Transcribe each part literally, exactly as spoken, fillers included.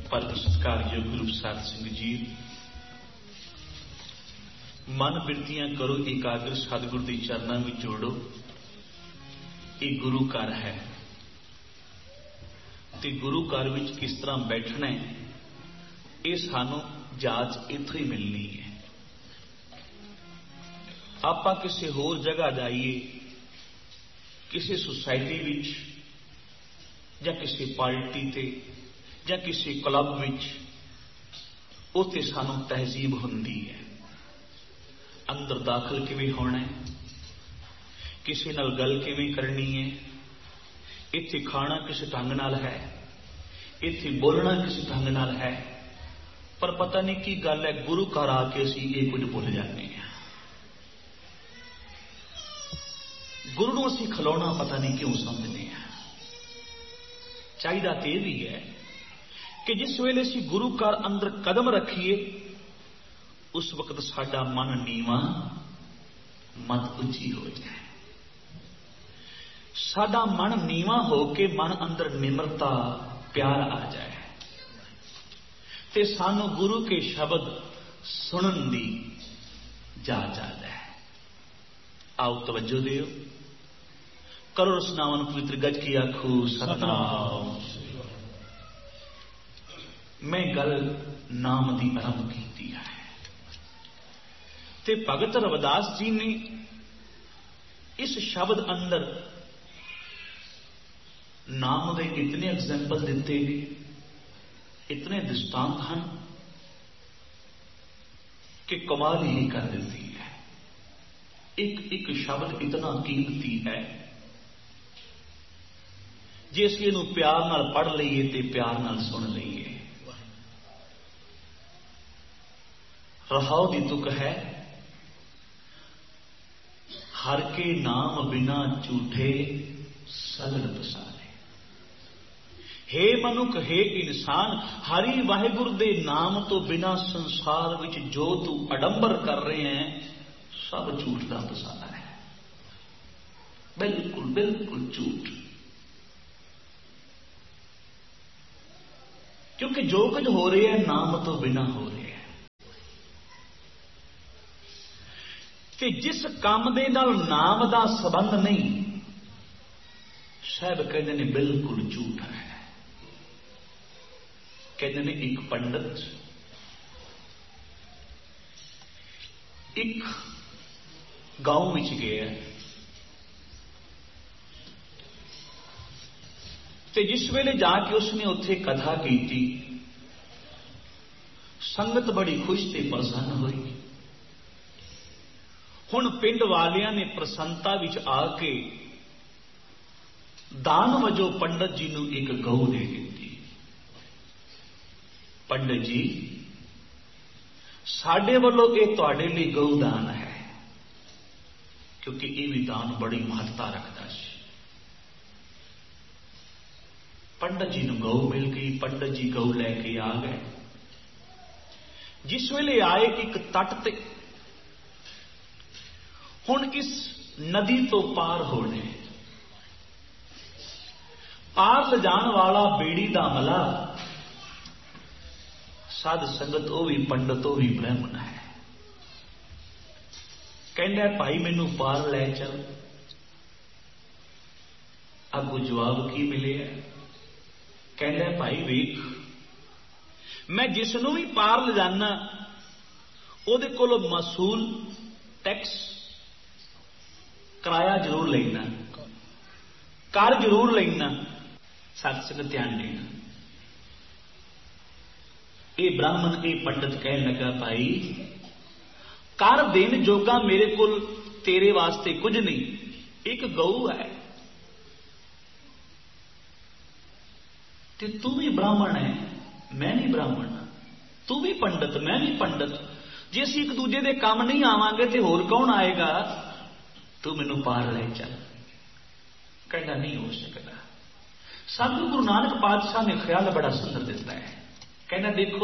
परम सत्कारयोग गुरु प्रसाद सिंह जी, मन बिरतियां करो एकाग्र सतगुरु के चरणों में जोड़ो। ये गुरु घर है ते गुरु घर में किस तरह बैठना है, ये सानू जाच इत्थों ही मिलनी है। आपां किसी होर जगह जाइए, किसी सोसाइटी विच या किसी पार्टी ते या किसी क्लब विच, उत्थे सानू तहजीब हुंदी है। अंदर दाखिल किवें होना है, किसी नाल गल किवें करनी है, इत्थे खाना किस ढंग नाल है, इत्थे बोलना किस ढंग नाल है। पर पता नहीं की गल है, गुरु घर आके असीं ये कुछ भुल जाते हैं। गुरु नूं असीं खलोना पता नहीं क्यों समझते हैं। चाहिदा तो यह भी है कि जिस वेले असीं गुरु घर अंदर कदम रखिए, उस वक्त साडा मन नीवा मत उची हो जाए। साडा मन नीवा हो के मन अंदर निमरता प्यार आ जाए ते सानू गुरु के शब्द सुनन दी जाच आ जाए। आओ तवज्जो दियो, करो रसनावन पवित्र गज की आखू सतनाम। मैं गल नाम दी आरंभ की है ते भगत रविदास जी ने इस शब्द अंदर नाम दे इतने एग्जाम्पल दिते ने, इतने दृष्टांत हैं कि कमाल ही कर देती है। एक एक शब्द इतना कीमती है, जे असीं इहनूं प्यार नाल पढ़ लईए ते प्यार नाल सुन लईए। रहाओ दी तुक है, हर के नाम बिना झूठे सगल पसारे। हे मनुख हे इंसान, हरि वाहिगुरु दे नाम तो बिना संसार विच जो तू अडंबर कर रहे हैं, सब झूठ का पसारा है। बिल्कुल बिल्कुल झूठ। क्योंकि जो कुछ हो रहा है नाम तो बिना हो रहा है। कि जिस काम दे नाल नाम दा संबंध नहीं, साहब कहते ने बिल्कुल झूठ है। कहते ने एक पंडित एक गांव विच गया ते जिस वेले जाके उसने उत्थे कथा की, संगत बड़ी खुश ते प्रसन्न हुई। हुण पिंड वालियां ने प्रसन्नता विच आके दान वजों पंडित जी नूं एक गऊ दे दित्ती। पंडित जी, साडे वल्लों ये तुहाडे लई गऊ दान है, क्योंकि ये भी दान बड़ी महत्ता रखता है। पंडित जी नूं गऊ मिल गई। पंडित जी गऊ लैके आ गए। जिस वेले आए एक तट ते, हुण इस नदी तो पार होने, पार ले जान वाला बेड़ी दा मला, साध संगत वो भी पंडित वो भी ब्राह्मण है। कहना भाई मैनू पार लै चल। अगू जवाब की मिले? कहना भाई वेख, मैं जिसनों भी पार ले जाना उहदे कोलों मसूल टैक्स किराया जरूर लेना, कर जरूर लेना। सत संगत ध्यान देना। ये ब्राह्मण ये पंडित कह लगा, भाई कर देन जोगा मेरे को तेरे वास्ते कुछ नहीं, एक गऊ है ते तू भी ब्राह्मण है, मैं भी ब्राह्मण, तू भी पंडित मैं भी पंडित। जे असीं एक दूजे दे काम नहीं आवांगे तो होर कौन आएगा? तू मैनू पार ले चल। कहना नहीं हो सकता। साधु गुरु नानक पातशाह ने ख्याल बड़ा सुंदर दिता है। कहना देखो,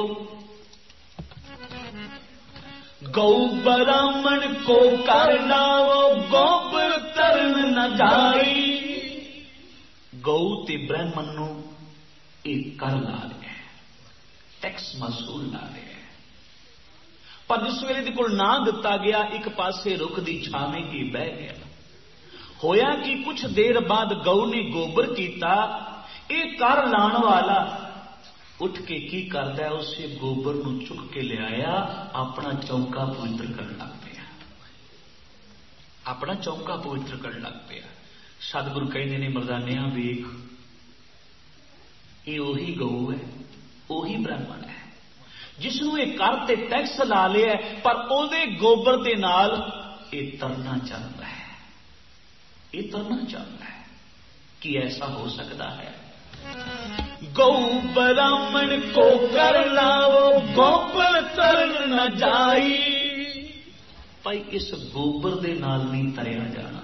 गौ ब्राह्मण को करना वो गोबर तरन न जाई। गौ ते ब्राह्मण नूं एक कर ला लिया। टैक्स मसूल ला रहा है। पर जिस वेले दे कोल ना दिता गया, एक पासे रुख दी छावें ही बह गया। होया कि कुछ देर बाद गऊ ने गोबर किया, एक कर लाण वाला उठ के की करदा, उसे गोबर नूं चुक के लिया, अपना चौका पवित्र करन लग पिया। अपना चौका पवित्र करन लग पिया। सतगुरु कहते ने मर्दानिया वेख, ये ओही गऊ है, ओही ब्राह्मण है जिसनों ये कर ते टैक्स ला लिया, पर ओदे गोबर दे नाल ये तरना चल रहा है, ये तरना चल रहा है। कि ऐसा हो सकता है? गौ ब्राह्मण को कर लाओ, गोबर तरन न जाई। भाई इस गोबर दे नाल नहीं तरया जाना,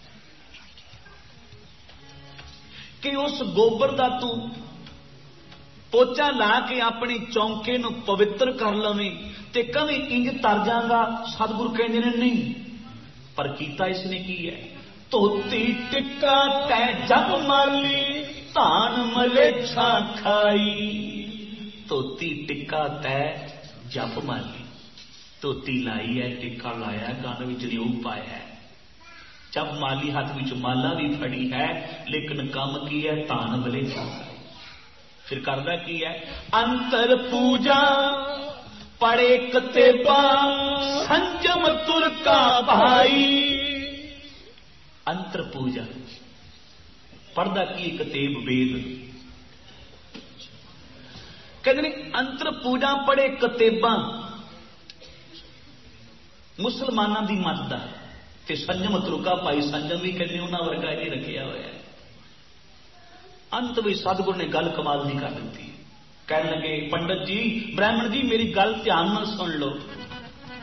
कि उस गोबर दा तू पोचा ला के अपने चौंके नूं पवित्र कर लवें ते कभी इंज तर जागा। सतगुरु कहते हैं नहीं, पर कीता इसने की है? धोती टिक्का तै जब माली, धान मलेच्छा खाई। धोती टिक्का तै जप माली, धोती लाई है, टिक्का लाया, गन विच रिओ पाया है, जब माली हाथ विच माला भी फड़ी है, लेकिन काम की है? धान मलेच्छा खाई। फिर करदा की है? अंतर पूजा पड़े कतेबा, संजम तुर का भाई। अंतर पूजा पढ़दा की कतेब वेद, कहते अंतर पूजा पढ़े कतेबा मुसलमाना की मत का, ते संजम तुरका भाई। संजम भी कहते उन्होंने वर्गा ही रखिया हुआ है। अंत भी सतगुरु ने गल कमाल नहीं कर दी। कह लगे पंडित जी, ब्राह्मण जी मेरी गल ध्यान नाल सुन लो।